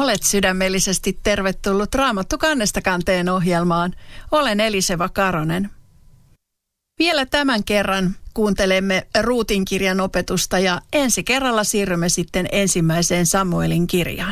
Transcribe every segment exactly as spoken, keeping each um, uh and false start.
Olet sydämellisesti tervetullut Raamattu kannesta kanteen ohjelmaan. Olen Eliseva Karonen. Vielä tämän kerran kuuntelemme Ruutin kirjan opetusta ja ensi kerralla siirrymme sitten ensimmäiseen Samuelin kirjaan.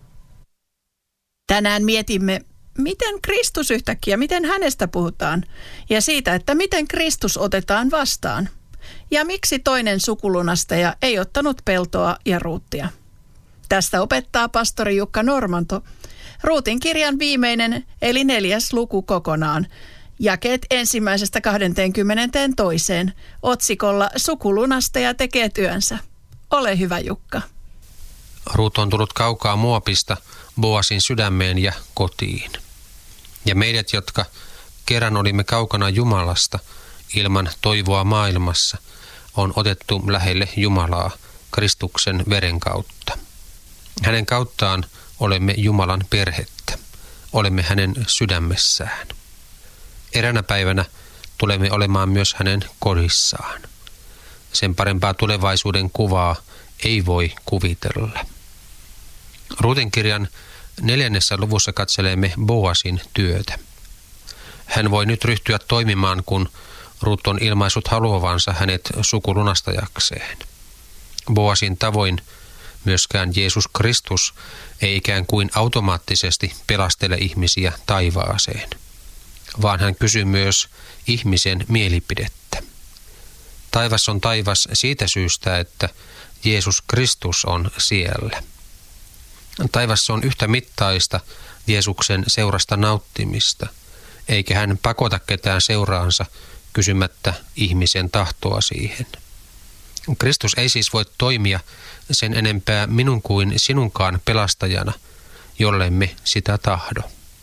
Tänään mietimme, miten Kristus yhtäkkiä, miten hänestä puhutaan ja siitä, että miten Kristus otetaan vastaan. Ja miksi toinen sukulunastaja ei ottanut peltoa ja Ruuttia. Tästä opettaa pastori Jukka Normanto. Ruutin kirjan viimeinen eli neljäs luku kokonaan. Jakeet ensimmäisestä kahteenkymmeneen toiseen otsikolla Sukulunastaja tekee työnsä. Ole hyvä, Jukka. Ruut on tullut kaukaa Moabista Boasin sydämeen ja kotiin. Ja meidät, jotka kerran olimme kaukana Jumalasta ilman toivoa maailmassa, on otettu lähelle Jumalaa Kristuksen veren kautta. Hänen kauttaan olemme Jumalan perhettä. Olemme hänen sydämessään. Eräänä päivänä tulemme olemaan myös hänen kodissaan. Sen parempaa tulevaisuuden kuvaa ei voi kuvitella. Ruutin kirjan neljännessä luvussa katselemme Boasin työtä. Hän voi nyt ryhtyä toimimaan, kun Ruut on ilmaissut haluavansa hänet sukulunastajakseen. Boasin tavoin myöskään Jeesus Kristus ei ikään kuin automaattisesti pelastele ihmisiä taivaaseen, vaan hän kysyy myös ihmisen mielipidettä. Taivas on taivas siitä syystä, että Jeesus Kristus on siellä. Taivas on yhtä mittaista Jeesuksen seurasta nauttimista, eikä hän pakota ketään seuraansa kysymättä ihmisen tahtoa siihen. Kristus ei siis voi toimia sen enempää minun kuin sinunkaan pelastajana, jollemme sitä tahdo.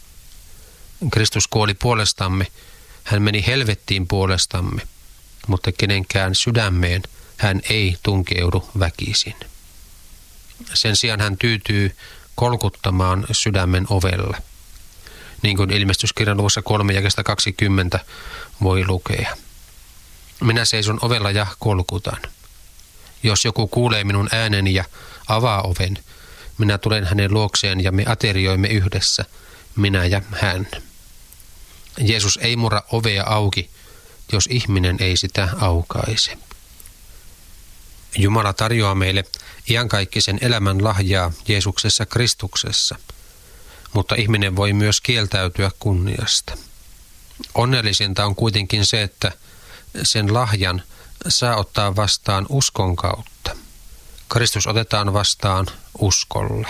Kristus kuoli puolestamme, hän meni helvettiin puolestamme, mutta kenenkään sydämeen hän ei tunkeudu väkisin. Sen sijaan hän tyytyy kolkuttamaan sydämen ovella. Niin kuin ilmestyskirjan luvussa kolme jakeesta kaksikymmentä voi lukea. Minä seison ovella ja kolkutan. Jos joku kuulee minun ääneni ja avaa oven, minä tulen hänen luokseen ja me aterioimme yhdessä, minä ja hän. Jeesus ei murra ovea auki, jos ihminen ei sitä aukaise. Jumala tarjoaa meille iankaikkisen elämän lahjaa Jeesuksessa Kristuksessa, mutta ihminen voi myös kieltäytyä kunniasta. Onnellisinta on kuitenkin se, että sen lahjan saa ottaa vastaan uskon kautta. Kristus otetaan vastaan uskolla.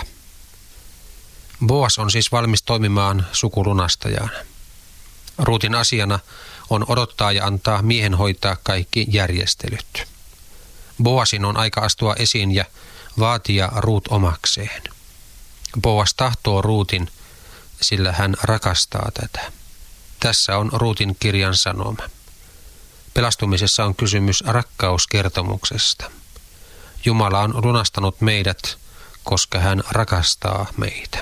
Boas on siis valmis toimimaan sukulunastajana. Ruutin asiana on odottaa ja antaa miehen hoitaa kaikki järjestelyt. Boasin on aika astua esiin ja vaatia Ruut omakseen. Boas tahtoo Ruutin, sillä hän rakastaa tätä. Tässä on Ruutin kirjan sanoma. Pelastumisessa on kysymys rakkauskertomuksesta. Jumala on lunastanut meidät, koska hän rakastaa meitä.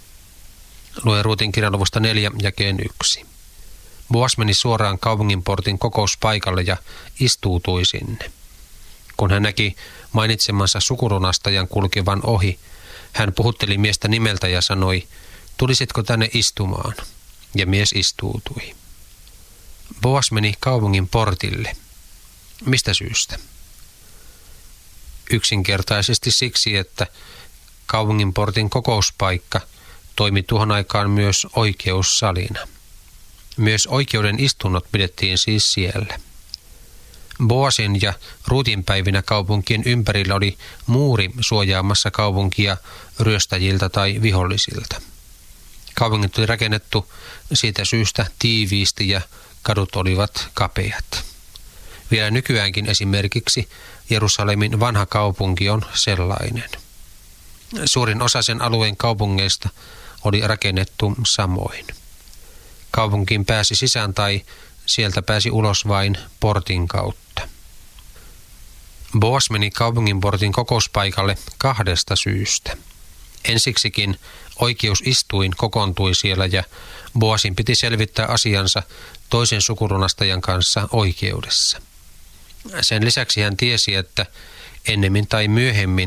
Luen Ruutin kirjan luvusta neljä jakeen yksi. Boas meni suoraan kaupunginportin kokouspaikalle ja istuutui sinne. Kun hän näki mainitsemansa sukulunastajan kulkevan ohi, hän puhutteli miestä nimeltä ja sanoi, tulisitko tänne istumaan? Ja mies istuutui. Boas meni kaupungin portille. Mistä syystä? Yksinkertaisesti siksi, että kaupungin portin kokouspaikka toimi tuohon aikaan myös oikeussalina. Myös oikeuden istunnot pidettiin siis siellä. Boasin ja Ruutin päivinä kaupunkien ympärillä oli muuri suojaamassa kaupunkia ryöstäjiltä tai vihollisilta. Kaupungit oli rakennettu siitä syystä tiiviisti ja kadut olivat kapeat. Vielä nykyäänkin esimerkiksi Jerusalemin vanha kaupunki on sellainen. Suurin osa sen alueen kaupungeista oli rakennettu samoin. Kaupunkiin pääsi sisään tai sieltä pääsi ulos vain portin kautta. Boas meni kaupungin portin kokouspaikalle kahdesta syystä. Ensiksikin oikeusistuin kokoontui siellä ja Boasin piti selvittää asiansa toisen sukulunastajan kanssa oikeudessa. Sen lisäksi hän tiesi, että ennemmin tai myöhemmin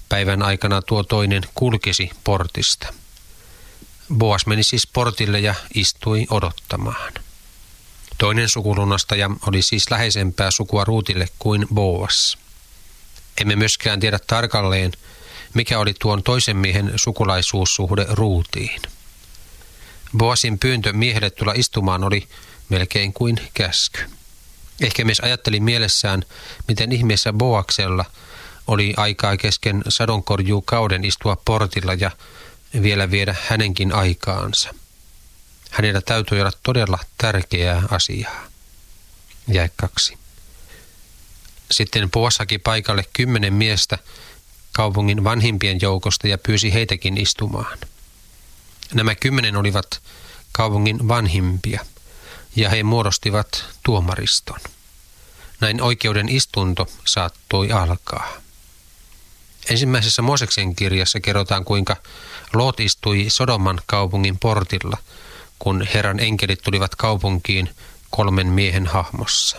Päivän aikana tuo toinen kulkisi portista. Boas meni siis portille ja istui odottamaan. Toinen sukulunastaja oli siis läheisempää sukua Ruutille kuin Boas. Emme myöskään tiedä tarkalleen, mikä oli tuon toisen miehen sukulaisuussuhde Ruutiin. Boasin pyyntö miehelle tulla istumaan oli melkein kuin käsky. Ehkä mies ajatteli mielessään, miten ihmeessä Boaksella oli aikaa kesken sadonkorjuukauden istua portilla ja vielä viedä hänenkin aikaansa. Hänellä täytyy olla todella tärkeää asiaa. Jae kaksi. Sitten Boas haki paikalle kymmenen miestä kaupungin vanhimpien joukosta ja pyysi heitäkin istumaan. Nämä kymmenen olivat kaupungin vanhimpia ja he muodostivat tuomariston. Näin oikeuden istunto saattoi alkaa. Ensimmäisessä Mooseksen kirjassa kerrotaan, kuinka Loot istui Sodoman kaupungin portilla, kun Herran enkelit tulivat kaupunkiin kolmen miehen hahmossa.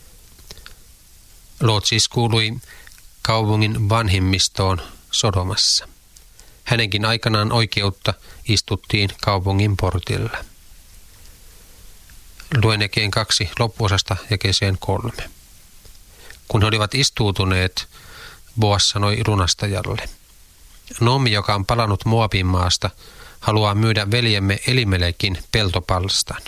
Loot siis kuului kaupungin vanhimmistoon Sodomassa. Hänenkin aikanaan oikeutta istuttiin kaupungin portilla. Luen jakeen kaksi loppuosasta jakeeseen kolme. Kun he olivat istuutuneet, Boas sanoi lunastajalle: Noomi, joka on palannut Moabin maasta, haluaa myydä veljemme Elimelekin peltopalstan.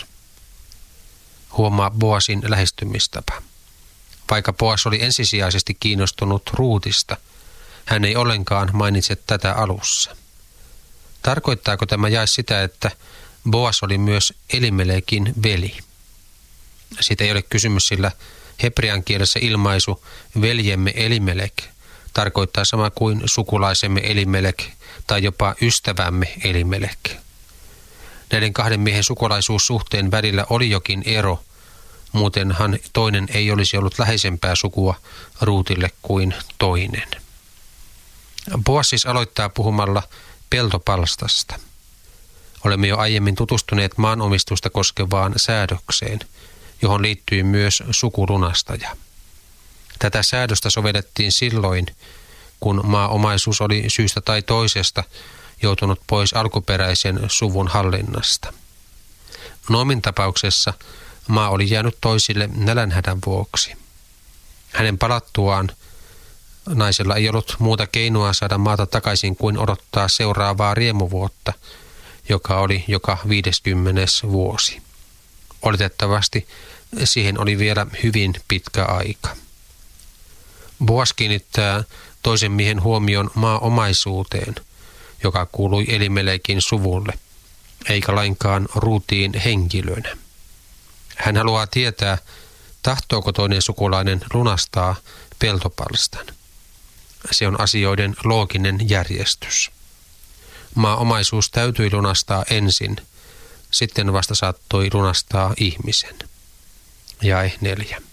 Huomaa Boasin lähestymistapa. Vaikka Boas oli ensisijaisesti kiinnostunut Ruutista, hän ei ollenkaan mainitse tätä alussa. Tarkoittaako tämä jae sitä, että Boas oli myös Elimelekin veli? Siitä ei ole kysymys, sillä hebrean kielessä ilmaisu veljemme Elimelek tarkoittaa sama kuin sukulaisemme Elimelek tai jopa ystävämme Elimelek. Näiden kahden miehen sukulaisuussuhteen välillä oli jokin ero, muutenhan toinen ei olisi ollut läheisempää sukua Ruutille kuin toinen. Boas siis aloittaa puhumalla peltopalstasta. Olemme jo aiemmin tutustuneet maanomistusta koskevaan säädökseen, johon liittyy myös sukulunastaja. Tätä säädöstä sovellettiin silloin, kun maaomaisuus oli syystä tai toisesta joutunut pois alkuperäisen suvun hallinnasta. Noomin tapauksessa maa oli jäänyt toisille nälänhädän vuoksi. Hänen palattuaan naisella ei ollut muuta keinoa saada maata takaisin kuin odottaa seuraavaa riemuvuotta, joka oli joka viideskymmenes vuosi. Oletettavasti siihen oli vielä hyvin pitkä aika. Boas kiinnittää toisen miehen huomion maaomaisuuteen, joka kuului Elimelekin suvulle, eikä lainkaan Ruutiin henkilönä. Hän haluaa tietää, tahtooko toinen sukulainen lunastaa peltopalstan. Se on asioiden looginen järjestys. Maaomaisuus täytyi lunastaa ensin, sitten vasta saattoi lunastaa ihmisen. Jae neljä.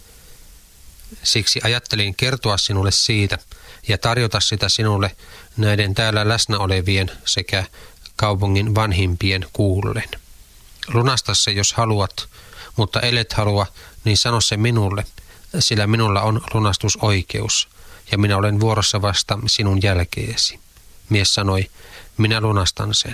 Siksi ajattelin kertoa sinulle siitä ja tarjota sitä sinulle näiden täällä läsnä olevien sekä kaupungin vanhimpien kuullen. Lunasta se, jos haluat, mutta ellet halua, niin sano se minulle, sillä minulla on lunastusoikeus, ja minä olen vuorossa vasta sinun jälkeesi. Mies sanoi, minä lunastan sen.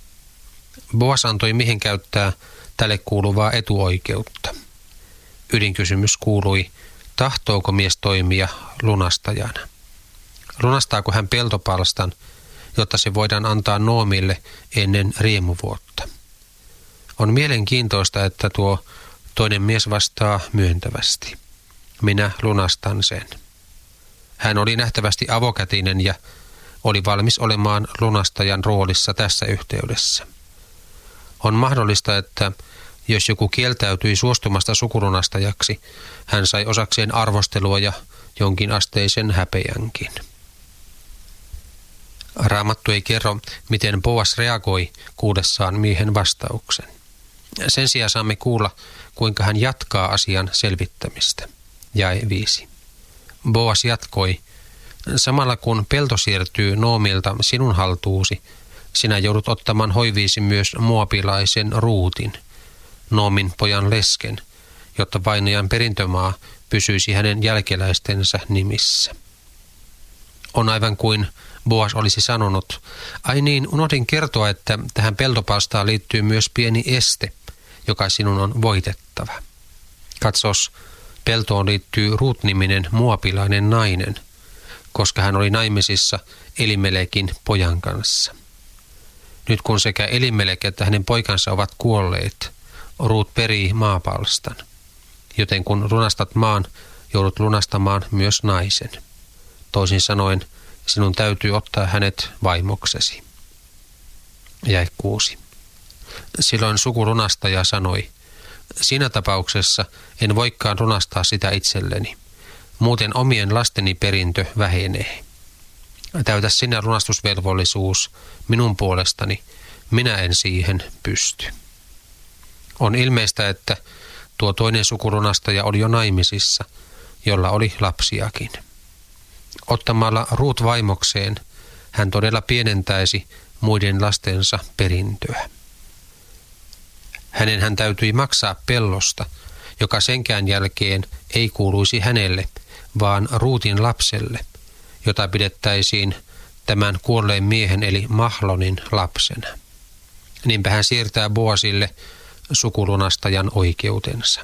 Boas antoi mihin käyttää tälle kuuluvaa etuoikeutta. Ydinkysymys kuului, tahtooko mies toimia lunastajana? Lunastaako hän peltopalstan, jotta se voidaan antaa Noomille ennen riemuvuotta? On mielenkiintoista, että tuo toinen mies vastaa myöntävästi. Minä lunastan sen. Hän oli nähtävästi avokätinen ja oli valmis olemaan lunastajan roolissa tässä yhteydessä. On mahdollista, että jos joku kieltäytyi suostumasta sukulunastajaksi, hän sai osakseen arvostelua ja jonkin asteisen häpeänkin. Raamattu ei kerro, miten Boas reagoi kuudessaan miehen vastauksen. Sen sijaan saamme kuulla, kuinka hän jatkaa asian selvittämistä. Jae viisi. Boas jatkoi, samalla kun pelto siirtyy Noomilta sinun haltuusi, sinä joudut ottamaan hoiviisi myös moabilaisen Ruutin, Noomin pojan lesken, jotta vainajan perintömaa pysyisi hänen jälkeläistensä nimissä. On aivan kuin Boas olisi sanonut, ai niin, unohdin kertoa, että tähän peltopalstaan liittyy myös pieni este, joka sinun on voitettava. Katsos, peltoon liittyy Ruut-niminen moabilainen nainen, koska hän oli naimisissa Elimelekin pojan kanssa. Nyt kun sekä Elimelek että hänen poikansa ovat kuolleet, Ruut perii maapalstan, joten kun lunastat maan, joudut lunastamaan myös naisen. Toisin sanoen, sinun täytyy ottaa hänet vaimoksesi. Jae kuusi. Silloin sukulunastaja sanoi, siinä tapauksessa en voikaan lunastaa sitä itselleni. Muuten omien lasteni perintö vähenee. Täytä sinä lunastusvelvollisuus minun puolestani, minä en siihen pysty. On ilmeistä, että tuo toinen sukulunastaja oli jo naimisissa, jolla oli lapsiakin. Ottamalla Ruut vaimokseen hän todella pienentäisi muiden lastensa perintöä. Hänen hän täytyi maksaa pellosta, joka senkään jälkeen ei kuuluisi hänelle, vaan Ruutin lapselle, jota pidettäisiin tämän kuolleen miehen eli Mahlonin lapsena. Niinpä hän siirtää Boasille sukulunastajan oikeutensa.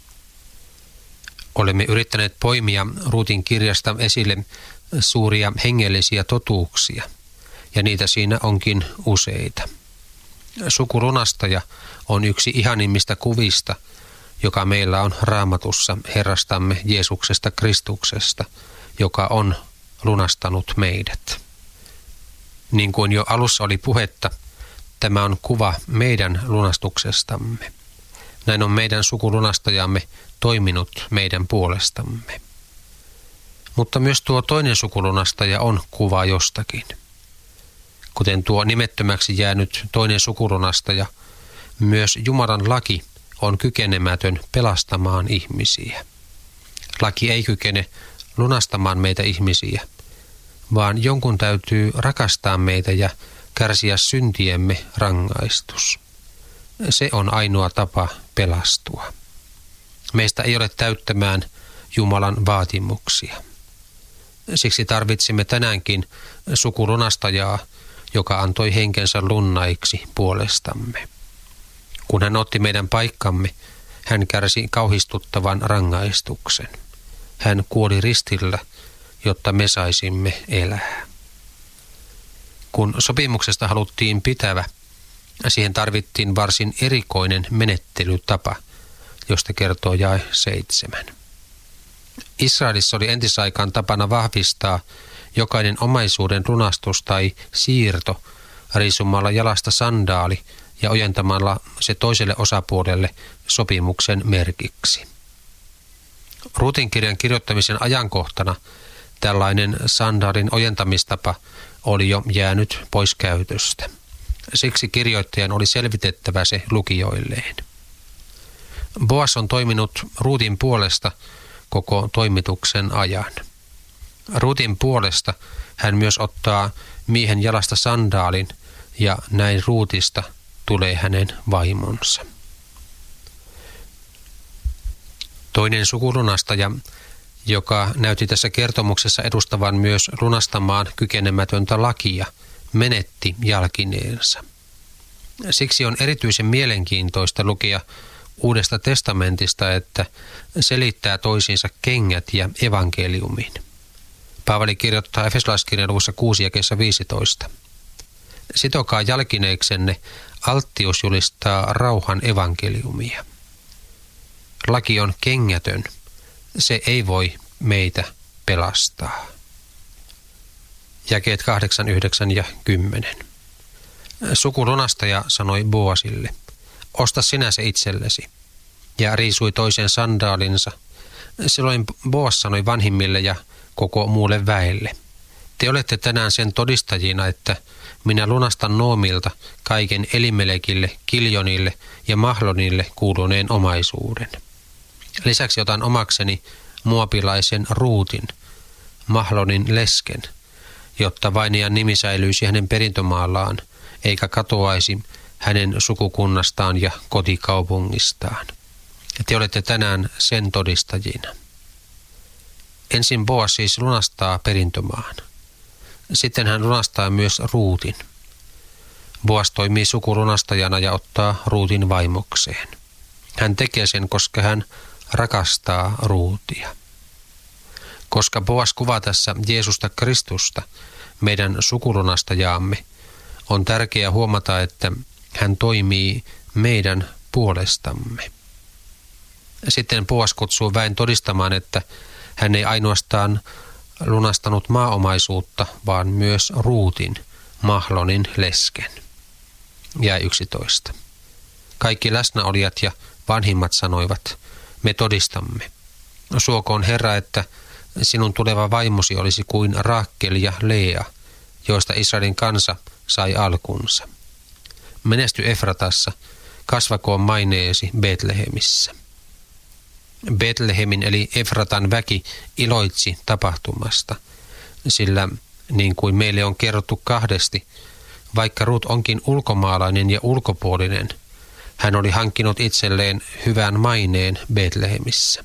Olemme yrittäneet poimia Ruutin kirjasta esille suuria hengellisiä totuuksia, ja niitä siinä onkin useita. Sukulunastaja on yksi ihanimmista kuvista, joka meillä on Raamatussa Herrastamme Jeesuksesta Kristuksesta, joka on lunastanut meidät. Niin kuin jo alussa oli puhetta, tämä on kuva meidän lunastuksestamme. Näin on meidän sukulunastajamme toiminut meidän puolestamme. Mutta myös tuo toinen sukulunastaja on kuva jostakin. Kuten tuo nimettömäksi jäänyt toinen sukulunastaja, myös Jumalan laki on kykenemätön pelastamaan ihmisiä. Laki ei kykene lunastamaan meitä ihmisiä, vaan jonkun täytyy rakastaa meitä ja kärsiä syntiemme rangaistus. Se on ainoa tapa pelastua. Meistä ei ole täyttämään Jumalan vaatimuksia. Siksi tarvitsemme tänäänkin sukulunastajaa, joka antoi henkensä lunnaiksi puolestamme. Kun hän otti meidän paikkamme, hän kärsi kauhistuttavan rangaistuksen. Hän kuoli ristillä, jotta me saisimme elää. Kun sopimuksesta haluttiin pitävä, siihen tarvittiin varsin erikoinen menettelytapa, josta kertoo jae seitsemän. Israelissa oli entisaikaan tapana vahvistaa jokainen omaisuuden lunastus tai siirto riisumalla jalasta sandaali ja ojentamalla se toiselle osapuolelle sopimuksen merkiksi. Ruutin kirjan kirjoittamisen ajankohtana tällainen sandaalin ojentamistapa oli jo jäänyt pois käytöstä. Siksi kirjoittajan oli selvitettävä se lukijoilleen. Boas on toiminut Ruutin puolesta koko toimituksen ajan. Ruutin puolesta hän myös ottaa miehen jalasta sandaalin ja näin Ruutista tulee hänen vaimonsa. Toinen sukulunastaja, joka näytti tässä kertomuksessa edustavan myös lunastamaan kykenemätöntä lakia, menetti jalkineensa. Siksi on erityisen mielenkiintoista lukea Uudesta testamentista, että selittää toisiinsa kengät ja evankeliumin. Paavali kirjoittaa Efesolaiskirjan luvussa kuusi jakeessa viisitoista. Sitokaa jalkineiksenne, alttius julistaa rauhan evankeliumia. Laki on kengätön, se ei voi meitä pelastaa. Jakeet kahdeksan, yhdeksän ja kymmenen. Sukulunastaja sanoi Boasille, osta sinä se itsellesi, ja riisui toisen sandaalinsa. Silloin Boas sanoi vanhimmille ja koko muulle väelle, te olette tänään sen todistajina, että minä lunastan Noomilta kaiken Elimelekille, Kiljonille ja Mahlonille kuuluneen omaisuuden. Lisäksi otan omakseni moabilaisen Ruutin, Mahlonin lesken, jotta vainajan nimi säilyisi hänen perintömaallaan, eikä katoaisi hänen sukukunnastaan ja kotikaupungistaan. Te olette tänään sen todistajina. Ensin Boas siis lunastaa perintömaan. Sitten hän lunastaa myös Ruutin. Boas toimii sukulunastajana ja ottaa Ruutin vaimokseen. Hän tekee sen, koska hän rakastaa Ruutia. Koska Boas kuvaa tässä Jeesusta Kristusta, meidän sukulunastajaamme, on tärkeää huomata, että hän toimii meidän puolestamme. Sitten Boas kutsuu väen todistamaan, että hän ei ainoastaan lunastanut maaomaisuutta, vaan myös Ruutin, Mahlonin lesken. Jae yksitoista. Kaikki läsnäolijat ja vanhimmat sanoivat, me todistamme. Suokoon Herra, että sinun tuleva vaimosi olisi kuin Raakel ja Lea, joista Israelin kansa sai alkunsa. Menesty Efratassa, kasvakoon maineesi Betlehemissä. Betlehemin eli Efratan väki iloitsi tapahtumasta, sillä niin kuin meille on kerrottu kahdesti, vaikka Ruut onkin ulkomaalainen ja ulkopuolinen, hän oli hankkinut itselleen hyvän maineen Betlehemissä.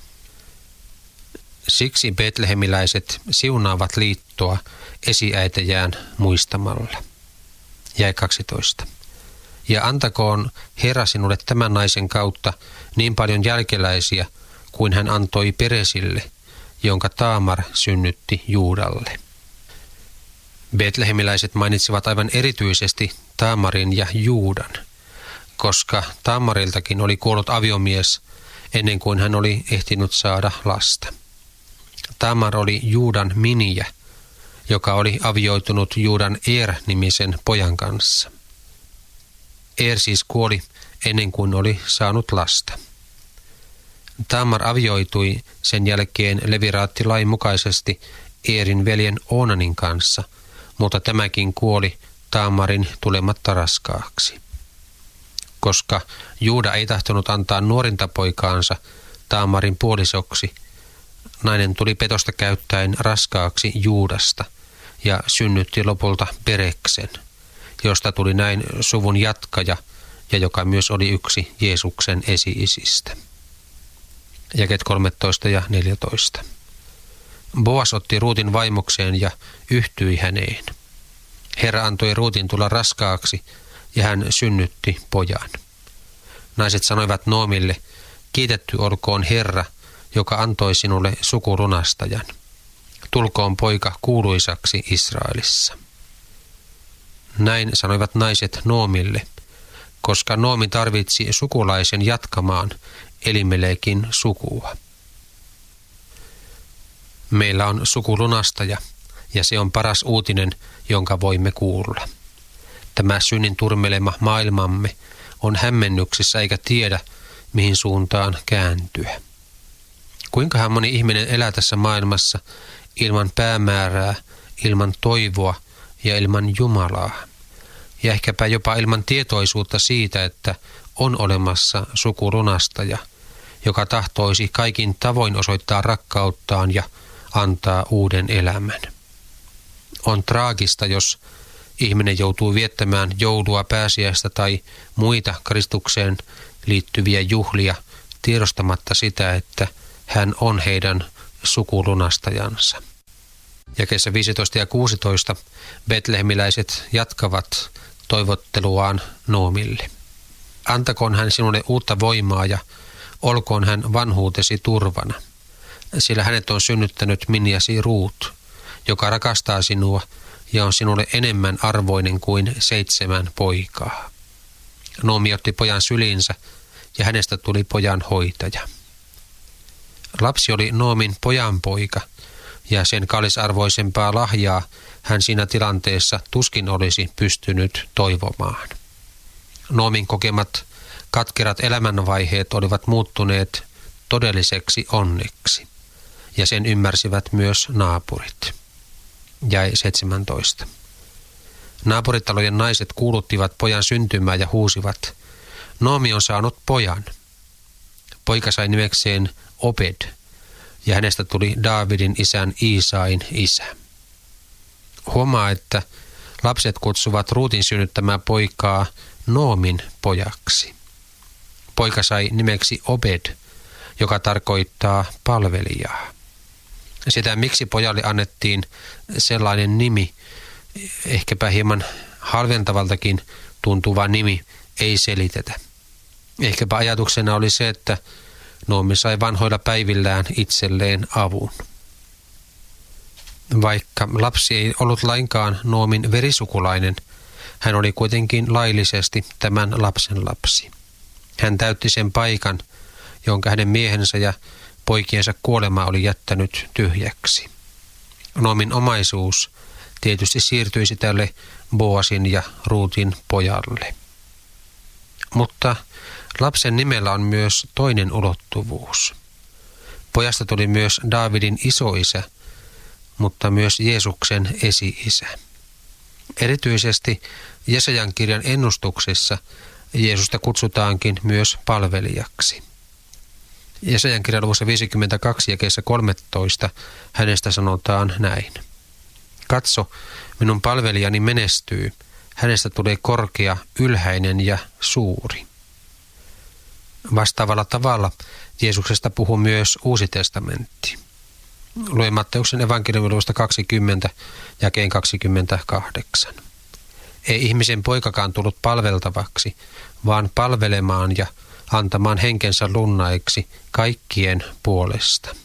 Siksi betlehemiläiset siunaavat liittoa esiäitejään muistamalla. Jae kaksitoista. Ja antakoon Herra sinulle tämän naisen kautta niin paljon jälkeläisiä, kuin hän antoi Peresille, jonka Taamar synnytti Juudalle. Betlehemiläiset mainitsivat aivan erityisesti Taamarin ja Juudan, koska Taamariltakin oli kuollut aviomies ennen kuin hän oli ehtinyt saada lasta. Taamar oli Juudan miniä, joka oli avioitunut Juudan Er-nimisen pojan kanssa. Er siis kuoli ennen kuin oli saanut lasta. Taamar avioitui sen jälkeen leviraattilain mukaisesti Eerin veljen Oonanin kanssa, mutta tämäkin kuoli Taamarin tulematta raskaaksi. Koska Juuda ei tahtonut antaa nuorinta poikaansa Taamarin puolisoksi, nainen tuli petosta käyttäen raskaaksi Juudasta ja synnytti lopulta Pereksen, josta tuli näin suvun jatkaja ja joka myös oli yksi Jeesuksen esi-isistä. Jakeet kolmetoista ja neljätoista. Boas otti Ruutin vaimokseen ja yhtyi häneen. Herra antoi Ruutin tulla raskaaksi ja hän synnytti pojan. Naiset sanoivat Noomille, kiitetty olkoon Herra, joka antoi sinulle sukulunastajan. Tulkoon poika kuuluisaksi Israelissa. Näin sanoivat naiset Noomille, koska Noomi tarvitsi sukulaisen jatkamaan Elimelekin sukua. Meillä on sukulunastaja, ja se on paras uutinen, jonka voimme kuulla. Tämä synnin turmelema maailmamme on hämmennyksessä eikä tiedä, mihin suuntaan kääntyä. Kuinkahan moni ihminen elää tässä maailmassa ilman päämäärää, ilman toivoa ja ilman Jumalaa, ja ehkäpä jopa ilman tietoisuutta siitä, että on olemassa sukulunastaja, joka tahtoisi kaikin tavoin osoittaa rakkauttaan ja antaa uuden elämän. On traagista, jos ihminen joutuu viettämään joulua, pääsiäistä tai muita Kristukseen liittyviä juhlia tiedostamatta sitä, että hän on heidän sukulunastajansa. Jakeessa viisitoista ja kuusitoista betlehemiläiset jatkavat toivotteluaan Noomille. Antakoon hän sinulle uutta voimaa ja olkoon hän vanhuutesi turvana, sillä hänet on synnyttänyt miniasi Ruut, joka rakastaa sinua ja on sinulle enemmän arvoinen kuin seitsemän poikaa. Noomi otti pojan syliinsä ja hänestä tuli pojan hoitaja. Lapsi oli Noomin pojanpoika ja sen kallisarvoisempaa lahjaa hän siinä tilanteessa tuskin olisi pystynyt toivomaan. Noomin kokemat katkerat elämänvaiheet olivat muuttuneet todelliseksi onneksi, ja sen ymmärsivät myös naapurit. Jae seitsemäntoista. Naapuritalojen naiset kuuluttivat pojan syntymää ja huusivat, Noomi on saanut pojan. Poika sai nimekseen Obed, ja hänestä tuli Daavidin isän Iisain isä. Huomaa, että lapset kutsuvat Ruutin synnyttämää poikaa Noomin pojaksi. Poika sai nimeksi Obed, joka tarkoittaa palvelijaa. Sitä, miksi pojalle annettiin sellainen nimi, ehkäpä hieman halventavaltakin tuntuva nimi, ei selitetä. Ehkäpä ajatuksena oli se, että Noomi sai vanhoilla päivillään itselleen avun. Vaikka lapsi ei ollut lainkaan Noomin verisukulainen, hän oli kuitenkin laillisesti tämän lapsen lapsi. Hän täytti sen paikan, jonka hänen miehensä ja poikiensa kuolema oli jättänyt tyhjäksi. Noomin omaisuus tietysti siirtyisi tälle Boasin ja Ruutin pojalle. Mutta lapsen nimellä on myös toinen ulottuvuus. Pojasta tuli myös Daavidin isoisä, mutta myös Jeesuksen esi-isä. Erityisesti Jesajan kirjan ennustuksissa Jeesusta kutsutaankin myös palvelijaksi. Jesajan kirjan luvussa viisikymmentäkaksi jakeessa kolmetoista hänestä sanotaan näin. Katso, minun palvelijani menestyy, hänestä tulee korkea, ylhäinen ja suuri. Vastaavalla tavalla Jeesuksesta puhuu myös Uusi testamentti. Luen Matteuksen evankeliumin luvusta kaksikymmentä jakeen kaksikymmentäkahdeksan. Ei ihmisen poikakaan tullut palveltavaksi, vaan palvelemaan ja antamaan henkensä lunnaiksi kaikkien puolesta.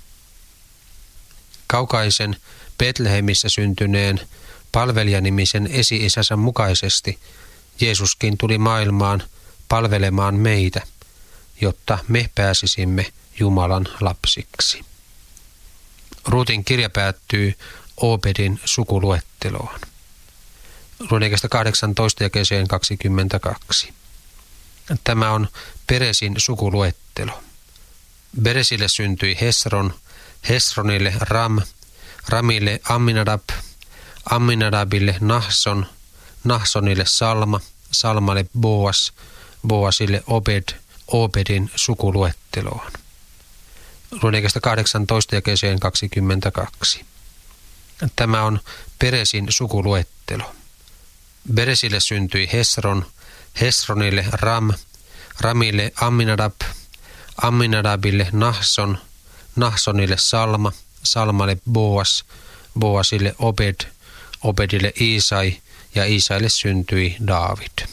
Kaukaisen Betlehemissä syntyneen palvelijanimisen esi-isänsä mukaisesti Jeesuskin tuli maailmaan palvelemaan meitä, jotta me pääsisimme Jumalan lapsiksi. Ruutin kirja päättyy Obedin sukuluetteloon. Luen jakeesta kahdeksantoista jakeeseen kaksikymmentäkaksi. Tämä on Peresin sukuluettelo. Peresille syntyi Hesron, Hesronille Ram, Ramille Amminadab, Amminadabille Nahson, Nahsonille Salma, Salmalle Boas, Boasille Obed, Obedin sukuluetteloon. Luen jakeesta kahdeksantoista jakeeseen kaksikymmentäkaksi. Tämä on Peresin sukuluettelo. Peresille syntyi Hesron, Hesronille Ram, Ramille Amminadab, Amminadabille Nahson, Nahsonille Salma, Salmalle Boas, Boasille Obed, Obedille Iisai ja Iisaille syntyi Daavid.